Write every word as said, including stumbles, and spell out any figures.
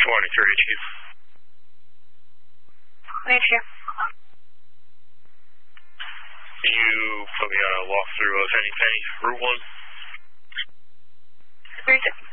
twenty-three H Q. H Q. Can you put me on a walkthrough of Henny Penny, Route one? three six.